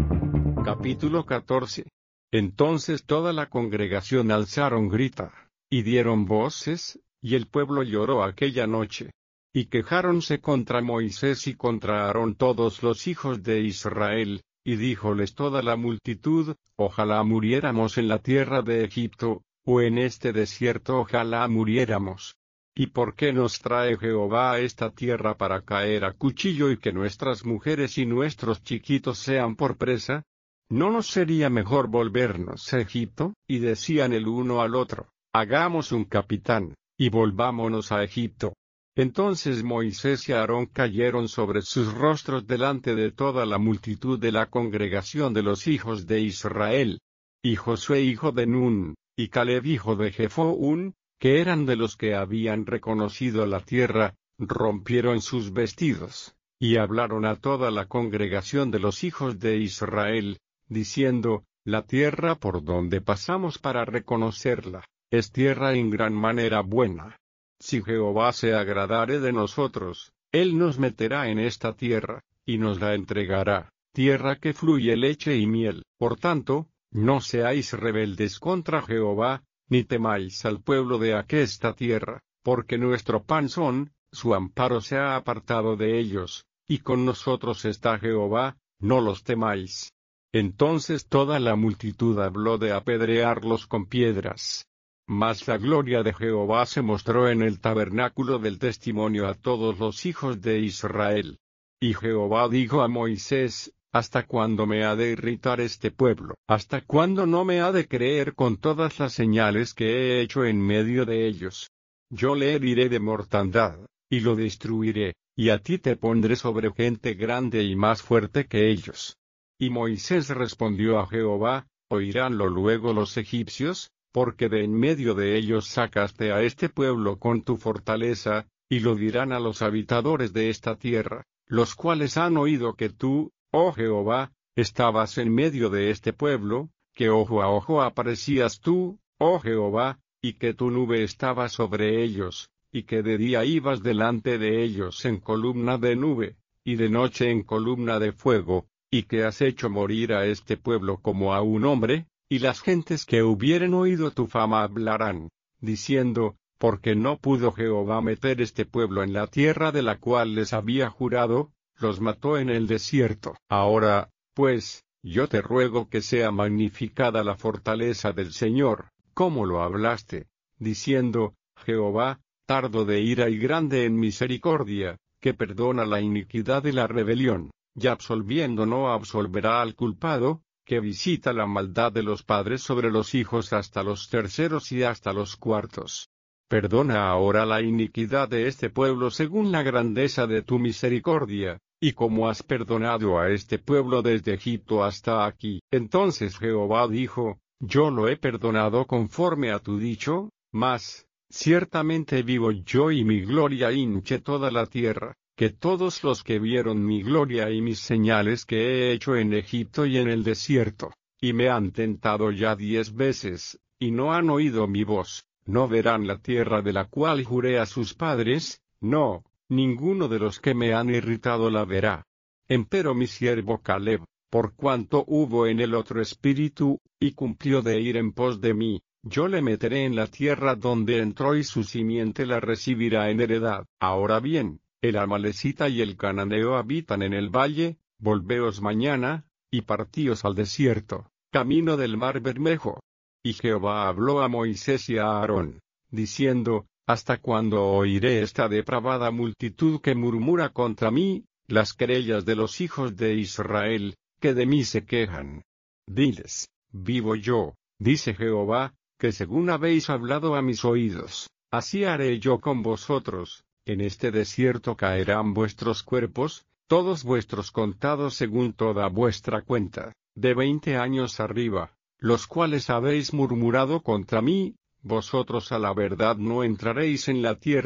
Capítulo catorce. Entonces toda la congregación alzaron grita, y dieron voces, y el pueblo lloró aquella noche. Y quejáronse contra Moisés y contra Aarón todos los hijos de Israel, y díjoles toda la multitud, ojalá muriéramos en la tierra de Egipto, o en este desierto ojalá muriéramos. ¿Y por qué nos trae Jehová a esta tierra para caer a cuchillo y que nuestras mujeres y nuestros chiquitos sean por presa? ¿No nos sería mejor volvernos a Egipto? Y decían el uno al otro, hagamos un capitán, y volvámonos a Egipto. Entonces Moisés y Aarón cayeron sobre sus rostros delante de toda la multitud de la congregación de los hijos de Israel. Y Josué hijo de Nun, y Caleb hijo de Jefón, que eran de los que habían reconocido la tierra, rompieron sus vestidos, y hablaron a toda la congregación de los hijos de Israel, diciendo, la tierra por donde pasamos para reconocerla, es tierra en gran manera buena. Si Jehová se agradare de nosotros, Él nos meterá en esta tierra, y nos la entregará, tierra que fluye leche y miel. Por tanto, no seáis rebeldes contra Jehová, ni temáis al pueblo de aquesta tierra, porque nuestro pan son, su amparo se ha apartado de ellos, y con nosotros está Jehová, no los temáis. Entonces toda la multitud habló de apedrearlos con piedras. Mas la gloria de Jehová se mostró en el tabernáculo del testimonio a todos los hijos de Israel. Y Jehová dijo a Moisés, ¿hasta cuándo me ha de irritar este pueblo? ¿Hasta cuándo no me ha de creer con todas las señales que he hecho en medio de ellos? Yo le heriré de mortandad, y lo destruiré, y a ti te pondré sobre gente grande y más fuerte que ellos. Y Moisés respondió a Jehová, ¿oiránlo luego los egipcios? Porque de en medio de ellos sacaste a este pueblo con tu fortaleza, y lo dirán a los habitadores de esta tierra, los cuales han oído que tú, oh Jehová, estabas en medio de este pueblo, que ojo a ojo aparecías tú, oh Jehová, y que tu nube estaba sobre ellos, y que de día ibas delante de ellos en columna de nube, y de noche en columna de fuego, y que has hecho morir a este pueblo como a un hombre, y las gentes que hubieren oído tu fama hablarán, diciendo, porque no pudo Jehová meter este pueblo en la tierra de la cual les había jurado, los mató en el desierto. Ahora, pues, yo te ruego que sea magnificada la fortaleza del Señor, como lo hablaste, diciendo, Jehová, tardo de ira y grande en misericordia, que perdona la iniquidad y la rebelión, y absolviendo no absolverá al culpado, que visita la maldad de los padres sobre los hijos hasta los terceros y hasta los cuartos. Perdona ahora la iniquidad de este pueblo según la grandeza de tu misericordia, y como has perdonado a este pueblo desde Egipto hasta aquí. Entonces Jehová dijo, yo lo he perdonado conforme a tu dicho, mas, ciertamente vivo yo y mi gloria hinche toda la tierra, que todos los que vieron mi gloria y mis señales que he hecho en Egipto y en el desierto, y me han tentado ya diez veces, y no han oído mi voz, no verán la tierra de la cual juré a sus padres, no, ninguno de los que me han irritado la verá. Empero mi siervo Caleb, por cuanto hubo en el otro espíritu, y cumplió de ir en pos de mí, yo le meteré en la tierra donde entró y su simiente la recibirá en heredad. Ahora bien, el amalecita y el cananeo habitan en el valle, volveos mañana, y partíos al desierto, camino del mar Bermejo. Y Jehová habló a Moisés y a Aarón, diciendo, ¿hasta cuándo oiré esta depravada multitud que murmura contra mí, las querellas de los hijos de Israel, que de mí se quejan? Diles, vivo yo, dice Jehová, que según habéis hablado a mis oídos, así haré yo con vosotros. En este desierto caerán vuestros cuerpos, todos vuestros contados según toda vuestra cuenta, de veinte años arriba, los cuales habéis murmurado contra mí, vosotros a la verdad no entraréis en la tierra,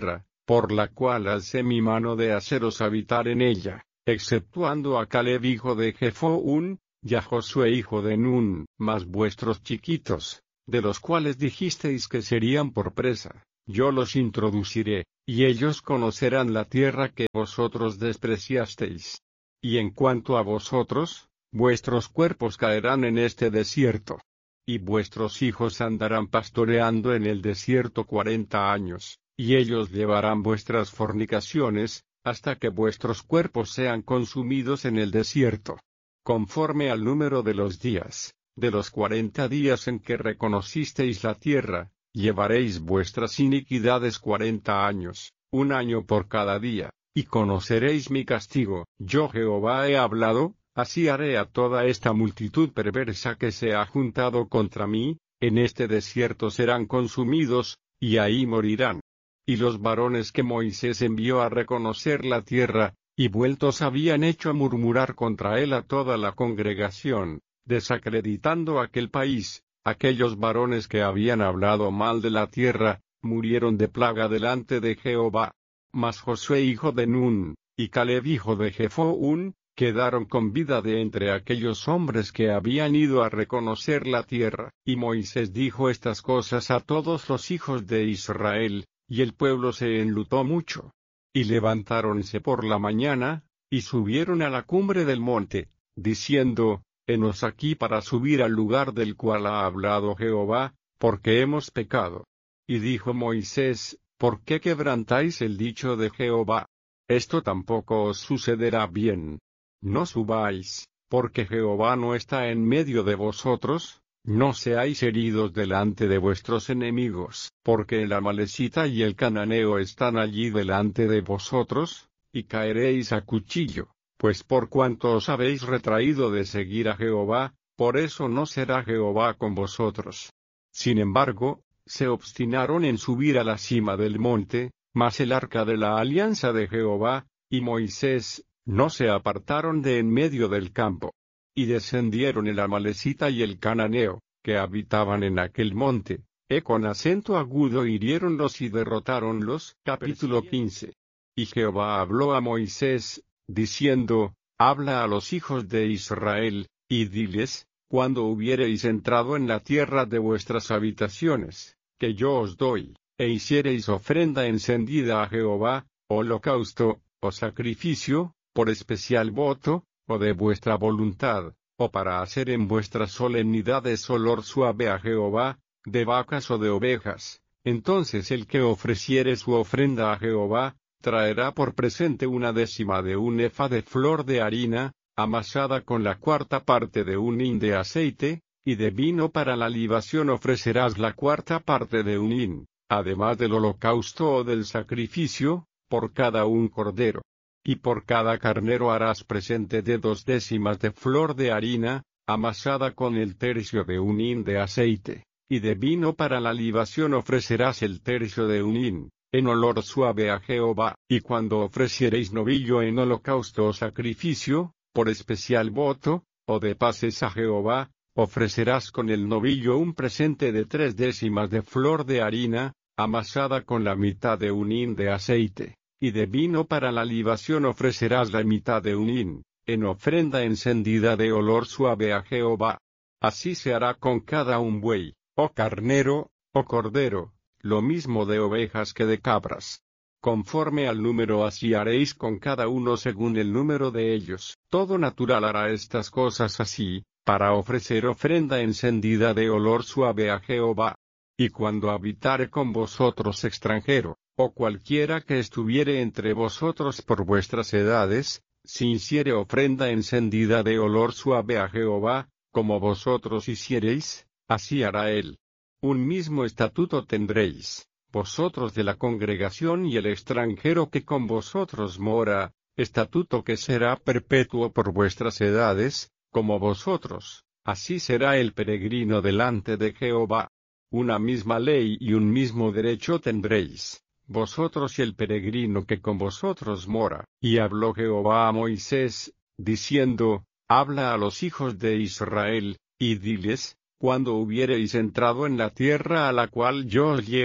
por la cual alcé mi mano de haceros habitar en ella, exceptuando a Caleb hijo de Jefoún, y a Josué hijo de Nun, mas vuestros chiquitos, de los cuales dijisteis que serían por presa, yo los introduciré, y ellos conocerán la tierra que vosotros despreciasteis. Y en cuanto a vosotros, vuestros cuerpos caerán en este desierto, y vuestros hijos andarán pastoreando en el desierto cuarenta años, y ellos llevarán vuestras fornicaciones, hasta que vuestros cuerpos sean consumidos en el desierto. Conforme al número de los días, de los cuarenta días en que reconocisteis la tierra, llevaréis vuestras iniquidades cuarenta años, un año por cada día, y conoceréis mi castigo. Yo Jehová he hablado, así haré a toda esta multitud perversa que se ha juntado contra mí, en este desierto serán consumidos, y ahí morirán. Y los varones que Moisés envió a reconocer la tierra, y vueltos habían hecho murmurar contra él a toda la congregación, desacreditando aquel país, aquellos varones que habían hablado mal de la tierra, murieron de plaga delante de Jehová. Mas Josué hijo de Nun, y Caleb hijo de Jefoún, quedaron con vida de entre aquellos hombres que habían ido a reconocer la tierra. Y Moisés dijo estas cosas a todos los hijos de Israel, y el pueblo se enlutó mucho. Y levantáronse por la mañana, y subieron a la cumbre del monte, diciendo, Henos aquí para subir al lugar del cual ha hablado Jehová, porque hemos pecado. Y dijo Moisés, ¿por qué quebrantáis el dicho de Jehová? Esto tampoco os sucederá bien. No subáis, porque Jehová no está en medio de vosotros, no seáis heridos delante de vuestros enemigos, porque el amalecita y el cananeo están allí delante de vosotros, y caeréis a cuchillo, pues por cuanto os habéis retraído de seguir a Jehová, por eso no será Jehová con vosotros. Sin embargo, se obstinaron en subir a la cima del monte, mas el arca de la alianza de Jehová, y Moisés, no se apartaron de en medio del campo. Y descendieron el amalecita y el cananeo, que habitaban en aquel monte, e con acento agudo hiriéronlos y derrotáronlos. Capítulo quince. Y Jehová habló a Moisés, diciendo, Habla a los hijos de Israel, y diles, cuando hubiereis entrado en la tierra de vuestras habitaciones, que yo os doy, e hiciereis ofrenda encendida a Jehová, holocausto, o sacrificio, por especial voto, o de vuestra voluntad, o para hacer en vuestras solemnidades olor suave a Jehová, de vacas o de ovejas, entonces el que ofreciere su ofrenda a Jehová, traerá por presente una décima de un efa de flor de harina, amasada con la cuarta parte de un hin de aceite, y de vino para la libación ofrecerás la cuarta parte de un hin, además del holocausto o del sacrificio, por cada un cordero. Y por cada carnero harás presente de dos décimas de flor de harina, amasada con el tercio de un hin de aceite, y de vino para la libación ofrecerás el tercio de un hin, en olor suave a Jehová. Y cuando ofreciereis novillo en holocausto o sacrificio, por especial voto, o de paces a Jehová, ofrecerás con el novillo un presente de tres décimas de flor de harina, amasada con la mitad de un hin de aceite. Y de vino para la libación ofrecerás la mitad de un hin, en ofrenda encendida de olor suave a Jehová. Así se hará con cada un buey, o carnero, o cordero, lo mismo de ovejas que de cabras. Conforme al número así haréis con cada uno según el número de ellos. Todo natural hará estas cosas así, para ofrecer ofrenda encendida de olor suave a Jehová. Y cuando habitare con vosotros extranjero, o cualquiera que estuviere entre vosotros por vuestras edades, si hiciere ofrenda encendida de olor suave a Jehová, como vosotros hiciereis, así hará él. Un mismo estatuto tendréis, vosotros de la congregación y el extranjero que con vosotros mora, estatuto que será perpetuo por vuestras edades, como vosotros, así será el peregrino delante de Jehová. Una misma ley y un mismo derecho tendréis, vosotros y el peregrino que con vosotros mora. Y habló Jehová a Moisés, diciendo, Habla a los hijos de Israel, y diles, cuando hubiereis entrado en la tierra a la cual yo os llevo,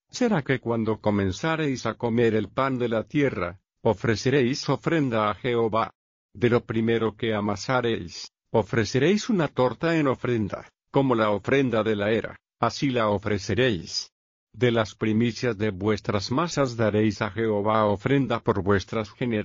será que cuando comenzareis a comer el pan de la tierra, ofreceréis ofrenda a Jehová. De lo primero que amasaréis, ofreceréis una torta en ofrenda, como la ofrenda de la era, así la ofreceréis. De las primicias de vuestras masas daréis a Jehová ofrenda por vuestras generaciones.